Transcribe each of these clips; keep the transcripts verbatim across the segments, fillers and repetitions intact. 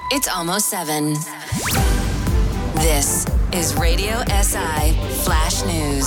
It's almost seven. This is Radio S I Flash News.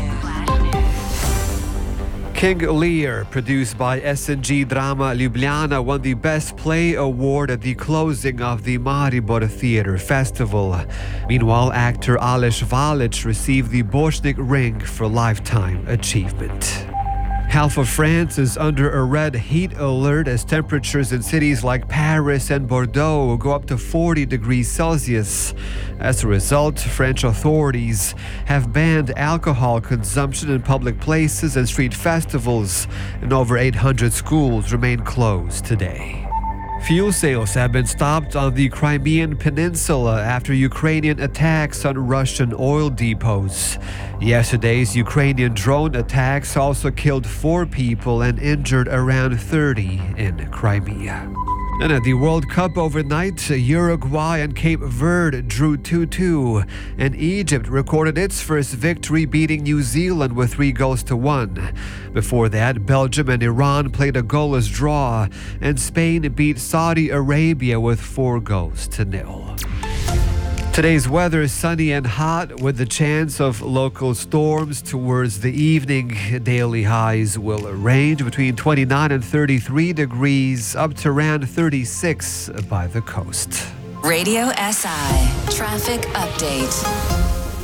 King Lear, produced by S N G Drama Ljubljana, won the Best Play award at the closing of the Maribor Theatre Festival. Meanwhile, actor Aleš Valič received the Bošnik Ring for Lifetime Achievement. Half of France is under a red heat alert as temperatures in cities like Paris and Bordeaux go up to forty degrees Celsius. As a result, French authorities have banned alcohol consumption in public places and street festivals, and over eight hundred schools remain closed today. Fuel sales have been stopped on the Crimean Peninsula after Ukrainian attacks on Russian oil depots. Yesterday's Ukrainian drone attacks also killed four people and injured around thirty in Crimea. And at the World Cup overnight, Uruguay and Cape Verde drew two two, and Egypt recorded its first victory, beating New Zealand with three goals to one. Before that, Belgium and Iran played a goalless draw, and Spain beat Saudi Arabia with four goals to nil. Today's weather is sunny and hot with the chance of local storms towards the evening. Daily highs will range between twenty-nine and thirty-three degrees, up to around thirty-six by the coast. Radio S I Traffic Update.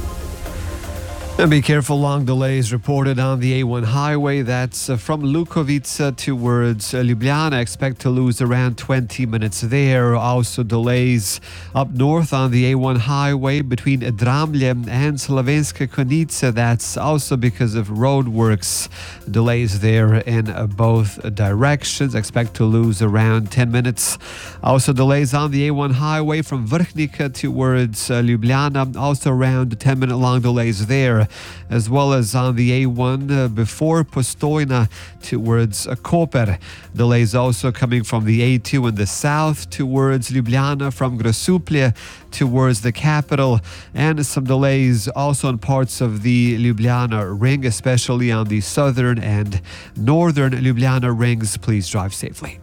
And be careful, long delays reported on the A one highway. That's uh, from Lukovica towards uh, Ljubljana. Expect to lose around twenty minutes there. Also delays up north on the A one highway between Dramlje and Slovenska Konica. That's also because of roadworks. Delays there in uh, both directions. Expect to lose around ten minutes. Also delays on the A one highway from Vrhnika towards uh, Ljubljana. Also around ten minute long delays there, as well as on the A one uh, before Postojna towards uh, Koper. Delays also coming from the A two in the south towards Ljubljana, from Grosuplje towards the capital, and some delays also in parts of the Ljubljana ring, especially on the southern and northern Ljubljana rings. Please drive safely.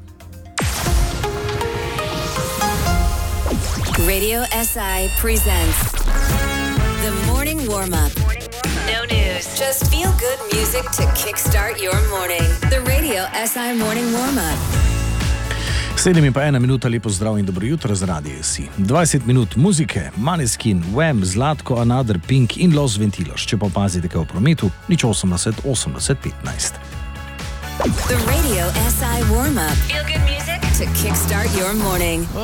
Radio S I presents the Morning Warm-Up. No news, just feel-good music to kickstart your morning. The Radio S I Morning Warm-Up. Sedem in pa ena minuta, lepo zdrav in dobro jutro z Radio Si. dvajset minut muzike, Maneskin, Wham, Zlatko, Another, Pink in Los Ventilos. Če pa opazite kaj v prometu, nič osemdeset osemdeset petnajst. The Radio S I Warm-Up. Feel-good music to kickstart your morning.